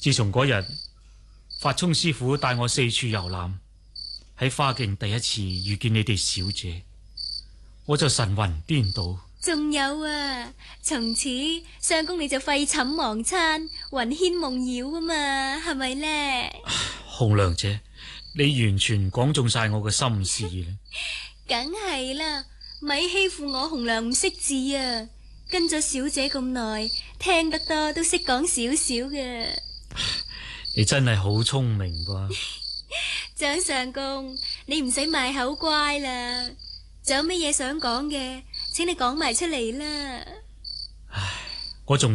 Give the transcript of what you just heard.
自從嗰日法聰師傅帶我四處遊覽，喺花徑第一次遇見你哋小姐，我就神魂顛倒。 仲有啊，從此相公你就廢寢忘餐、魂牽夢繞啊嘛，係咪呢？ 紅娘姐，你完全講中晒我嘅心事啦。 梗係啦，咪欺負我紅娘唔識字啊！跟咗小姐咁耐，聽得多都識講少少嘅。 你真係好聰明噃。 蔣相公，你唔使賣口乖啦，仲有乜嘢想講嘅，請你講埋出嚟啦。 唉，我仲